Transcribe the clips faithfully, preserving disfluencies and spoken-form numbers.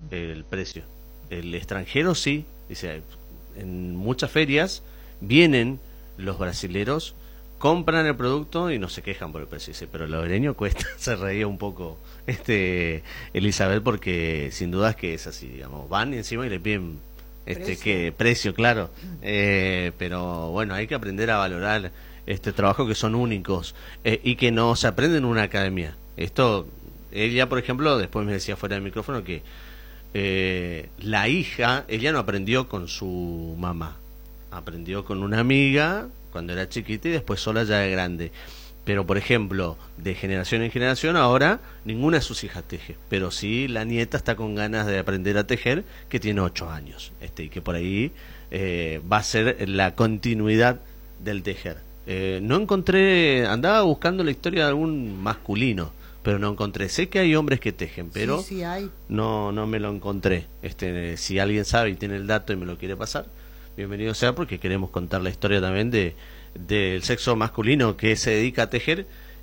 el precio. El extranjero sí, dice, en muchas ferias vienen los brasileros, compran el producto y no se quejan por el precio, dice, pero el obreño cuesta. Se reía un poco este Elizabeth, porque sin dudas que es así, digamos, van encima y le piden este precio, que precio claro, eh, pero bueno, hay que aprender a valorar este trabajo, que son únicos, eh, y que no se aprende en una academia. Esto, ella por ejemplo, después me decía fuera del micrófono que eh, la hija, ella no aprendió con su mamá, aprendió con una amiga cuando era chiquita y después sola ya de grande. Pero por ejemplo, de generación en generación, ahora ninguna de sus hijas teje, pero sí la nieta está con ganas de aprender a tejer, que tiene ocho años, este, y que por ahí eh, va a ser la continuidad del tejer. Eh, no encontré, andaba buscando la historia de algún masculino, pero no encontré. Sé que hay hombres que tejen, pero sí, sí hay. no no me lo encontré. Este, si alguien sabe y tiene el dato y me lo quiere pasar, bienvenido sea, porque queremos contar la historia también de del sexo masculino que se dedica a tejer.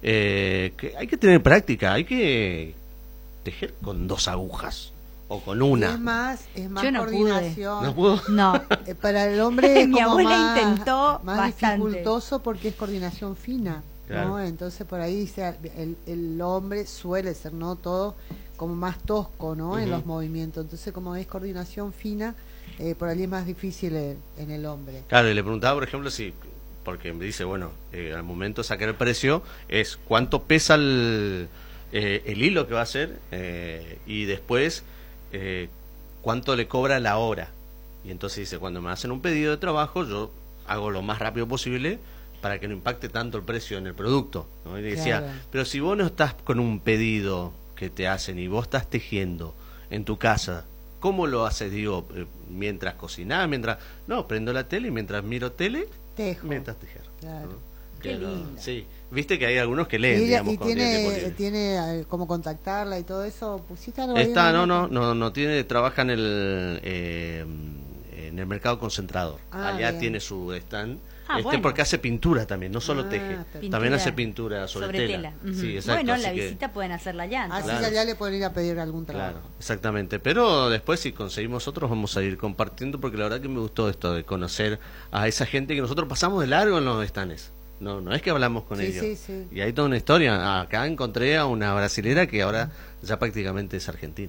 Eh, que hay que tener práctica, hay que tejer con dos agujas o con una. Es más, es más Yo no coordinación. ¿No pudo? No. Eh, para el hombre es Mi como abuela más, intentó más bastante. dificultoso, porque es coordinación fina, Claro. ¿no? Entonces por ahí dice, el, el hombre suele ser, no todo, como más tosco, ¿no? Uh-huh. En los movimientos. Entonces, como es coordinación fina, eh, por ahí es más difícil en, en el hombre. Claro, y le preguntaba, por ejemplo, si, porque me dice, bueno, eh, al momento de sacar el precio, es cuánto pesa el, eh, el hilo que va a hacer, eh, y después eh, cuánto le cobra la hora. Y entonces dice, cuando me hacen un pedido de trabajo, yo hago lo más rápido posible para que no impacte tanto el precio en el producto, ¿no? Y le decía, Claro. pero si vos no estás con un pedido que te hacen y vos estás tejiendo en tu casa, ¿cómo lo haces? Digo, eh, mientras cocinás, mientras... No, prendo la tele y mientras miro tele, Tejo. mientras tejer. Claro. ¿no? Qué Que no- lindo. Sí, viste que hay algunos que Y, leen, ella- digamos, y con tiempo tiene, libre. tiene eh, cómo contactarla y todo eso. ¿Pusiste algo ahí Está, en no, la no, nota? no, no tiene, trabaja en el eh, en el mercado concentrador. Ah, Allá bien. tiene su stand, Ah, este bueno. porque hace pintura también, no solo Ah, teje, perfecto. también Pintura hace pintura sobre, sobre tela. Ujú. Sí, exacto. Bueno, así la que- visita pueden hacerla allá. Así Claro. que allá le pueden ir a pedir algún trabajo. Claro, exactamente. Pero después, si conseguimos otros, vamos a ir compartiendo, porque la verdad que me gustó esto de conocer a esa gente que nosotros pasamos de largo en los stands. No, no es que hablamos con Sí, ellos. sí, sí. Y hay toda una historia. Acá encontré a una brasilera que ahora ya prácticamente es argentina.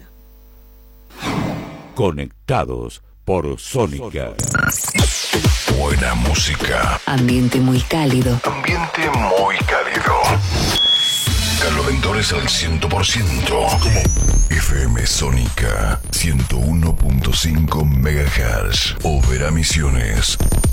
Conectados por Sónica. Buena música. Ambiente muy cálido. Ambiente muy cálido. Carlos Ventores al cien por ciento. F M Sónica ciento uno punto cinco megahertz. Opera Misiones.